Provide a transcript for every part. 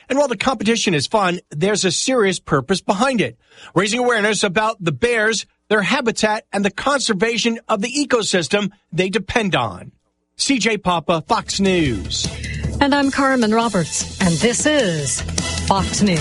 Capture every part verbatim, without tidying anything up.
And while the competition is fun, there's a serious purpose behind it, raising awareness about the bears, their habitat, and the conservation of the ecosystem they depend on. C J Papa, Fox News. And I'm Carmen Roberts, and this is Fox News.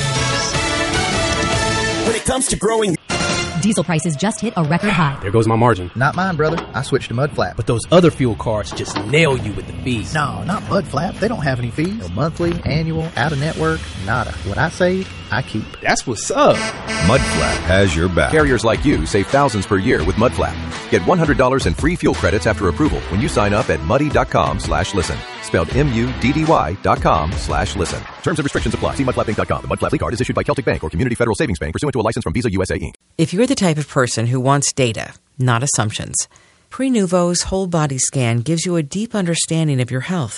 When it comes to growing... Diesel prices just hit a record high. There goes my margin. Not mine, brother. I switched to Mudflap. But those other fuel cards just nail you with the fees. No, not Mudflap. They don't have any fees. No monthly, annual, out-of-network, nada. What I save, I keep. That's what's up. Mudflap has your back. Carriers like you save thousands per year with Mudflap. Get one hundred dollars in free fuel credits after approval when you sign up at muddy.com slash listen. Spelled M-U-D-D-Y dot com slash listen. Terms and restrictions apply. See mudflap inc dot com. The Mudflap card is issued by Celtic Bank or Community Federal Savings Bank pursuant to a license from Visa U S A, Incorporated. If you're the type of person who wants data, not assumptions, Prenuvo's whole body scan gives you a deep understanding of your health.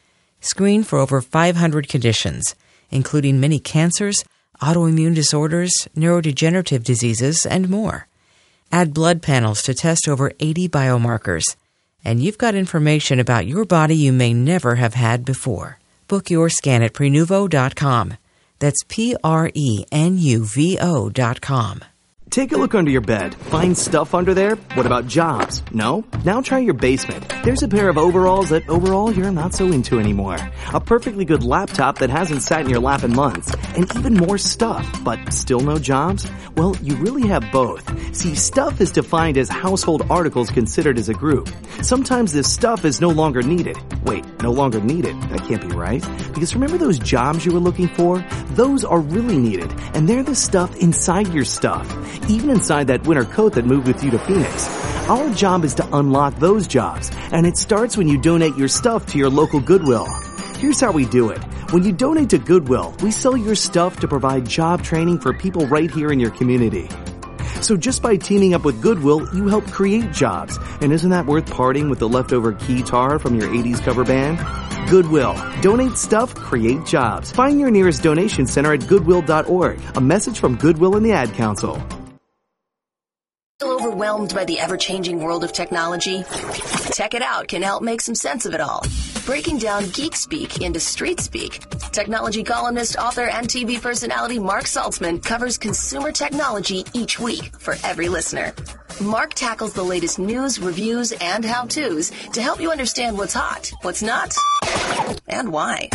Screen for over five hundred conditions, including many cancers, autoimmune disorders, neurodegenerative diseases, and more. Add blood panels to test over eighty biomarkers. And you've got information about your body you may never have had before. Book your scan at Prenuvo dot com. That's P R E N U V O dot com. Take a look under your bed. Find stuff under there? What about jobs? No? Now try your basement. There's a pair of overalls that overall you're not so into anymore. A perfectly good laptop that hasn't sat in your lap in months. And even more stuff, but still no jobs? Well, you really have both. See, stuff is defined as household articles considered as a group. Sometimes this stuff is no longer needed. Wait, no longer needed? That can't be right. Because remember those jobs you were looking for? Those are really needed. And they're the stuff inside your stuff. Even inside that winter coat that moved with you to Phoenix. Our job is to unlock those jobs, and it starts when you donate your stuff to your local Goodwill. Here's how we do it. When you donate to Goodwill, we sell your stuff to provide job training for people right here in your community. So just by teaming up with Goodwill, you help create jobs. And isn't that worth parting with the leftover keytar from your eighties cover band? Goodwill. Donate stuff, create jobs. Find your nearest donation center at goodwill dot org. A message from Goodwill and the Ad Council. Overwhelmed by the ever-changing world of technology? Tech It Out can help make some sense of it all. Breaking down geek speak into street speak, technology columnist, author, and T V personality Mark Saltzman covers consumer technology each week for every listener. Mark tackles the latest news, reviews, and how-tos to help you understand what's hot, what's not, and why.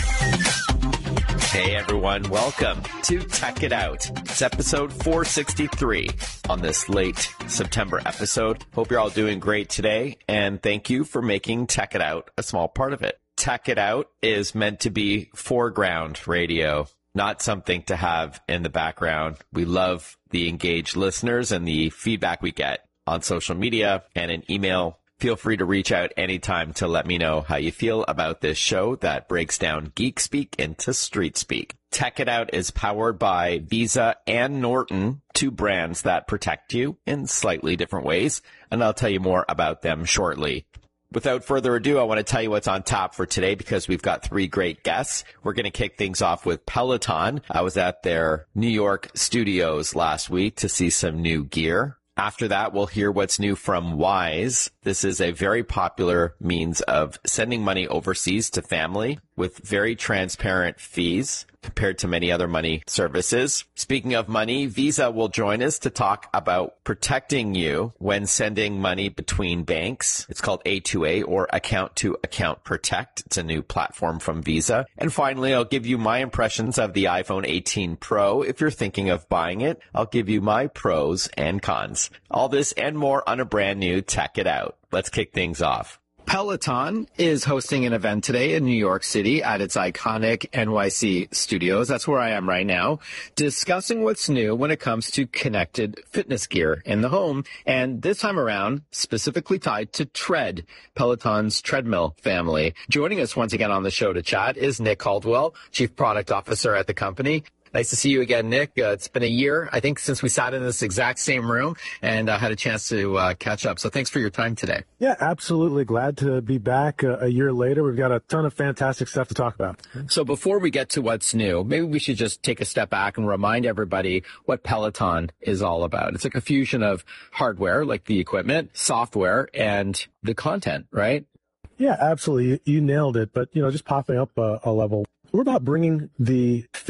Hey everyone, welcome to Tech It Out. It's episode four sixty-three on this late September episode. Hope you're all doing great today, and thank you for making Tech It Out a small part of it. Tech It Out is meant to be foreground radio, not something to have in the background. We love the engaged listeners and the feedback we get on social media and in email. Feel free to reach out anytime to let me know how you feel about this show that breaks down geek speak into street speak. Tech It Out is powered by Visa and Norton, two brands that protect you in slightly different ways, and I'll tell you more about them shortly. Without further ado, I want to tell you what's on tap for today because we've got three great guests. We're going to kick things off with Peloton. I was at their New York studios last week to see some new gear. After that, we'll hear what's new from Wise. This is a very popular means of sending money overseas to family with very transparent fees compared to many other money services. Speaking of money, Visa will join us to talk about protecting you when sending money between banks. It's called A two A or Account to Account Protect. It's a new platform from Visa. And finally, I'll give you my impressions of the iPhone eighteen Pro. If you're thinking of buying it, I'll give you my pros and cons. All this and more on a brand new Tech It Out. Let's kick things off. Peloton is hosting an event today in New York City at its iconic N Y C studios. That's where I am right now, discussing what's new when it comes to connected fitness gear in the home. And this time around, specifically tied to Tread, Peloton's treadmill family. Joining us once again on the show to chat is Nick Caldwell, Chief Product Officer at the company. Nice to see you again, Nick. Uh, it's been a year, I think, since we sat in this exact same room and uh, had a chance to uh, catch up. So thanks for your time today. Yeah, absolutely. Glad to be back uh, a year later. We've got a ton of fantastic stuff to talk about. So before we get to what's new, maybe we should just take a step back and remind everybody what Peloton is all about. It's like a fusion of hardware, like the equipment, software, and the content, right? Yeah, absolutely. You, you nailed it. But, you know, just popping up a, a level, we're about bringing the